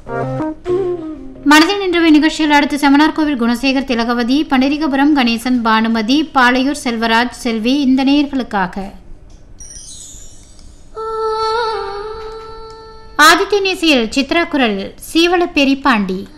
மனதில் நின்றவை நிகழ்ச்சியில் அடுத்து செமனார் கோவில் குணசேகர் திலகவதி, பண்டரிகபுரம் கணேசன், பானுமதி, பாளையூர் செல்வராஜ், செல்வி இந்த நேயர்களுக்காக. ஆதித்ய நேசியில் சித்ரா குரல் சீவள பெரிப்பாண்டி.